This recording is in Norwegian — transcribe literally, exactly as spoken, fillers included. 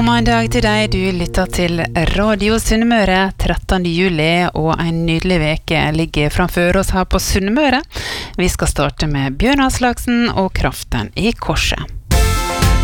God mandag til deg, du lytter til Radio Sunnmøre trettende juli, og en nydelig veke ligger framfor oss her på Sunnmøre. Vi skal starte med Bjørn Aslaksen og Kraften i korset.